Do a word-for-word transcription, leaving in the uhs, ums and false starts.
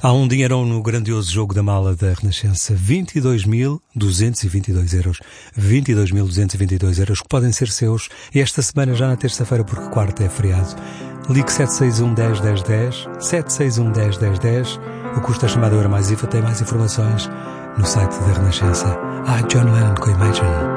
Há um dinheirão no grandioso jogo da mala da Renascença. vinte e dois mil duzentos e vinte e dois euros. vinte e dois mil duzentos e vinte e dois euros que podem ser seus esta semana, já na terça-feira, porque quarta é feriado. Ligue sete seis um, dez, dez, dez. sete seis um, dez, dez, dez. O custo é chamado Euro Mais I V A. Tem mais informações no site da Renascença. Ah, John Lennon com Imagine.